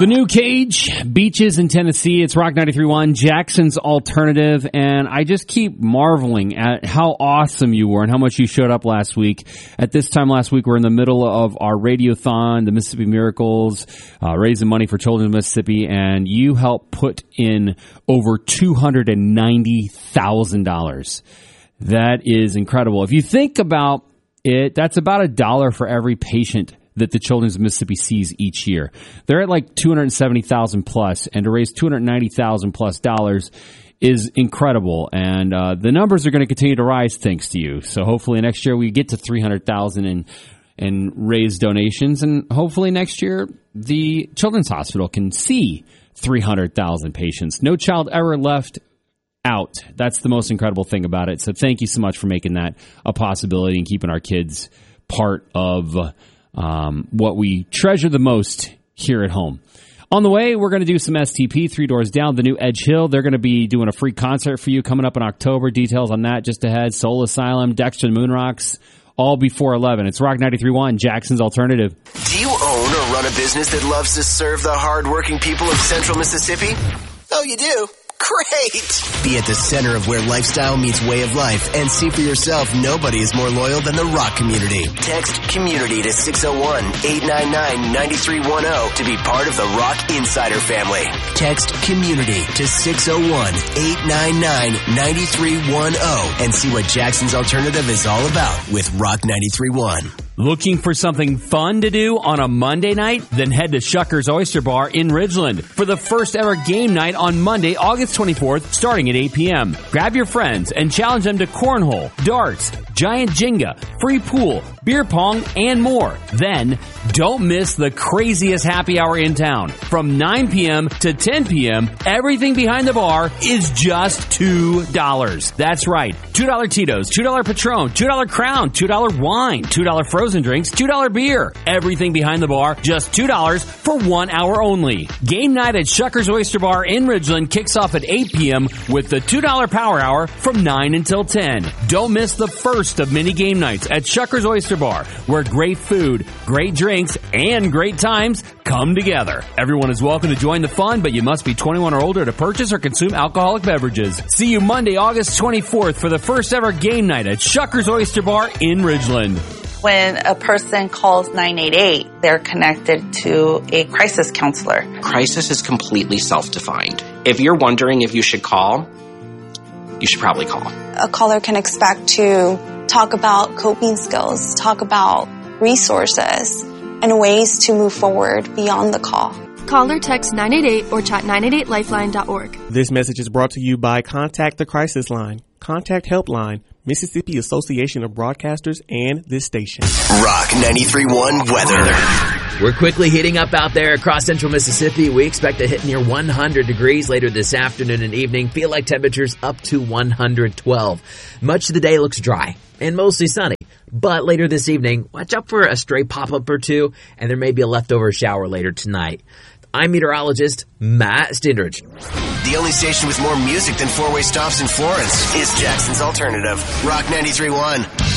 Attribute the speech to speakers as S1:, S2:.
S1: The New Cage, Beaches in Tennessee. It's Rock 93.1, Jackson's Alternative, and I just keep marveling at how awesome you were and how much you showed up last week. At this time last week, we're in the middle of our Radiothon, the Mississippi Miracles, raising money for children in Mississippi, and you helped put in over $290,000. That is incredible. If you think about it, that's about $1 for every patient that the Children's Mississippi sees each year. They're at like $270,000 plus, and to raise $290,000 plus is incredible. And the numbers are going to continue to rise thanks to you. So hopefully next year we get to $300,000 and raise donations, and hopefully next year the Children's Hospital can see 300,000 patients. No child ever left out. That's the most incredible thing about it. So thank you so much for making that a possibility and keeping our kids part of what we treasure the most here at home. On the way, we're going to do some STP, 3 Doors Down, the new Edge Hill. They're going to be doing a free concert for you coming up in October. Details on that just ahead. Soul Asylum, Dexter and Moonrocks, all before 11. It's Rock 93.1, Jackson's Alternative.
S2: Do you own or run a business that loves to serve the hard-working people of Central Mississippi? Oh, you do? Great! Be at the center of where lifestyle meets way of life and see for yourself nobody is more loyal than the rock community. Text community to 601-899-9310 to be part of the Rock Insider family. Text community to 601-899-9310 and see what Jackson's Alternative is all about with Rock 93.1.
S1: Looking for something fun to do on a Monday night? Then head to Shucker's Oyster Bar in Ridgeland for the first ever game night on Monday, August 24th, starting at 8 p.m. Grab your friends and challenge them to cornhole, darts, giant Jenga, free pool, beer pong, and more. Then, don't miss the craziest happy hour in town. From 9 p.m. to 10 p.m., everything behind the bar is just $2. That's right. $2 Tito's, $2 Patron, $2 Crown, $2 wine, $2 frozen drinks, $2 beer. Everything behind the bar, just $2 for 1 hour only. Game night at Shucker's Oyster Bar in Ridgeland kicks off at 8 p.m. with the $2 Power Hour from 9 until 10. Don't miss the first of many game nights at Shucker's Oyster Bar, where great food, great drinks, and great times come together. Everyone is welcome to join the fun, but you must be 21 or older to purchase or consume alcoholic beverages. See you Monday, August 24th for the first ever game night at Shucker's Oyster Bar in Ridgeland.
S3: When a person calls 988, they're connected to a crisis counselor.
S4: Crisis is completely self-defined. If you're wondering if you should call, you should probably call.
S5: A caller can expect to talk about coping skills, talk about resources, and ways to move forward beyond the call.
S6: Call or text 988 or chat 988lifeline.org.
S7: This message is brought to you by Contact the Crisis Line, Contact Helpline, Mississippi Association of Broadcasters, and this station.
S2: Rock 93.1 weather.
S8: We're quickly heating up out there across central Mississippi. We expect to hit near 100 degrees later this afternoon and evening. Feel like temperatures up to 112. Much of the day looks dry and mostly sunny. But later this evening, watch out for a stray pop-up or two, and there may be a leftover shower later tonight. I'm meteorologist Matt Stindridge.
S2: The only station with more music than four-way stops in Florence is Jackson's Alternative. Rock 93.1.